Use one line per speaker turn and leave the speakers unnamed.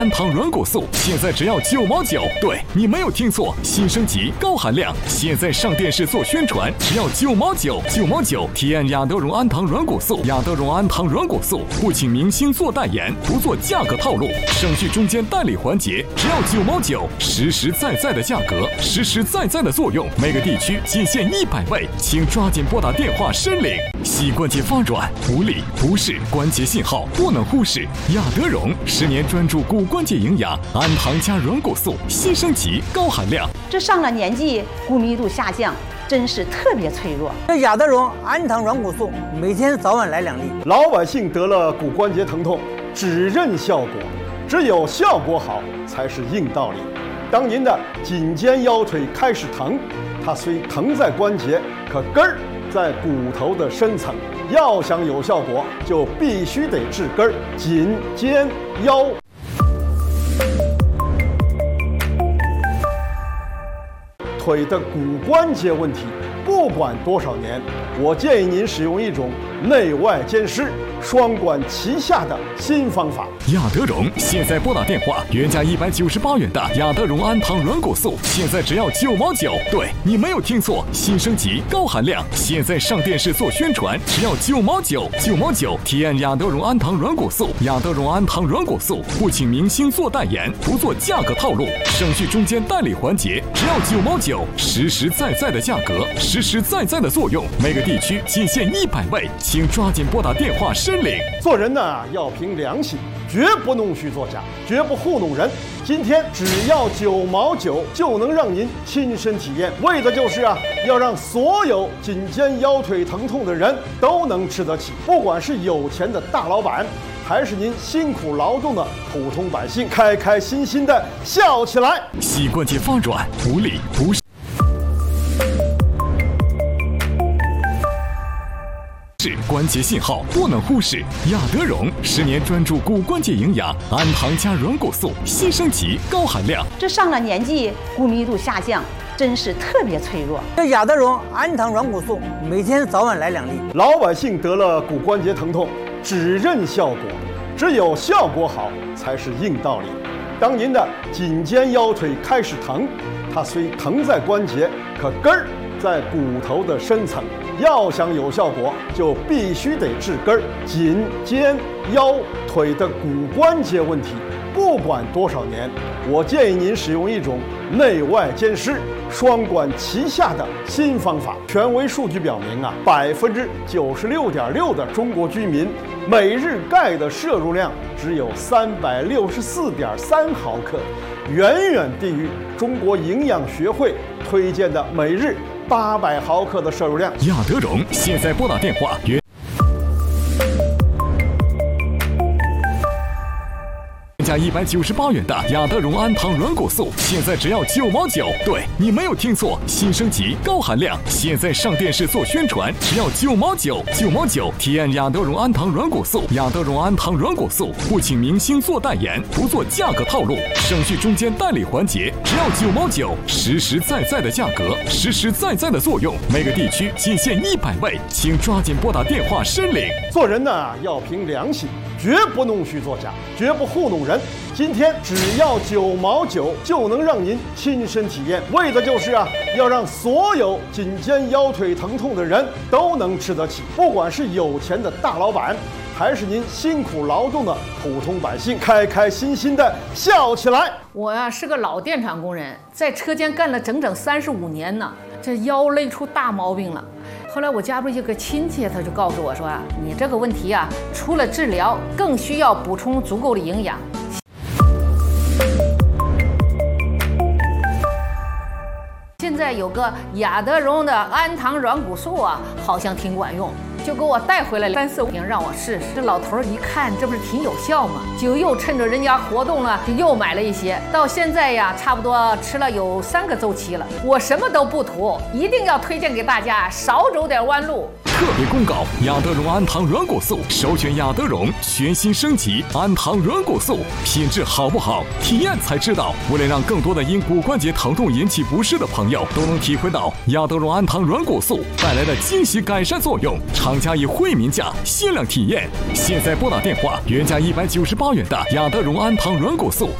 安糖软骨素现在只要9毛9，对，你没有听错，新升级高含量，现在上电视做宣传，只要9毛9，9毛9。体验雅德荣安糖软骨素，雅德荣安糖软骨素不请明星做代言，不做价格套路，省去中间代理环节，只要9毛9，实实在在的价格，实实在在的作用，每个地区仅限100位，请抓紧拨打电话申领。膝关节发软、无力、不适、关节信号不能忽视，雅德荣10年专注骨关节营养，安糖加软骨素，新升级高含量。
这上了年纪，骨密度下降，真是特别脆弱。
这雅德荣安糖软骨素每天早晚来2粒。
老百姓得了骨关节疼痛，只认效果，只有效果好才是硬道理。当您的颈肩腰腿开始疼，它虽疼在关节，可根儿在骨头的深层。要想有效果，就必须得治根儿，颈肩腰。腿的骨关节问题，不管多少年，我建议您使用一种内外兼施、双管齐下的新方法。
雅德荣现在拨打电话，原价198元的雅德荣安糖软骨素，现在只要9毛9。对，你没有听错，新升级高含量，现在上电视做宣传，只要9毛9，9毛9。体验雅德荣安糖软骨素，雅德荣安糖软骨素不请明星做代言，不做价格套路，省去中间代理环节，只要9毛9，实实在在的价格，实实在在的作用，每个地区仅限100位，请抓紧拨打电话申领。
做人呢，要凭良心，绝不弄虚作假，绝不糊弄人。今天只要9毛9就能让您亲身体验，为的就是要让所有颈肩腰腿疼痛的人都能吃得起，不管是有钱的大老板，还是您辛苦劳动的普通百姓，开开心心的笑起来。
膝关节发软、无力、不适、关节信号不能忽视，雅德荣10年专注骨关节营养，安糖加软骨素，新升级高含量。
这上了年纪，骨密度下降，真是特别脆弱。
这雅德荣安糖软骨素每天早晚来2粒。
老百姓得了骨关节疼痛，只认效果，只有效果好才是硬道理。当您的颈肩腰腿开始疼，它虽疼在关节，可根儿在骨头的深层。要想有效果，就必须得治根儿，颈肩腰腿的骨关节问题，不管多少年，我建议您使用一种内外兼施、双管齐下的新方法。权威数据表明96.6%的中国居民每日钙的摄入量只有364.3毫克，远远低于中国营养学会推荐的每日800毫克的摄入量。
雅德荣现在拨打电话，原价198元的雅德荣安糖软骨素，现在只要9毛9。对，你没有听错，新升级高含量，现在上电视做宣传，只要9毛9，9毛9。体验雅德荣安糖软骨素，雅德荣安糖软骨素不请明星做代言，不做价格套路，省去中间代理环节，只要9毛9，实实在在的价格，实实在在的作用，每个地区仅限100位，请抓紧拨打电话申领。
做人呢，要凭良心，绝不弄虚作假，绝不糊弄人。今天只要9毛9就能让您亲身体验，为的就是要让所有颈肩腰腿疼痛的人都能吃得起，不管是有钱的大老板，还是您辛苦劳动的普通百姓，开开心心的笑起来。
我是个老电厂工人，在车间干了整整35年呢，这腰累出大毛病了。后来我家里有个亲戚，他就告诉我说你这个问题除了治疗，更需要补充足够的营养。现在有个雅德荣的安糖软骨素好像挺管用，就给我带回来3、4瓶让我试试。这老头一看，这不是挺有效吗？就又趁着人家活动了，就又买了一些。到现在差不多吃了有3个周期了。我什么都不图，一定要推荐给大家，少走点弯路。
特别公告：亚德荣安糖软骨素，首选亚德荣，全新升级安糖软骨素，品质好不好，体验才知道。为了让更多的因骨关节疼痛引起不适的朋友都能体会到亚德荣安糖软骨素带来的惊喜改善作用，厂家以惠民价限量体验。现在拨打电话，原价198元的亚德荣安糖软骨素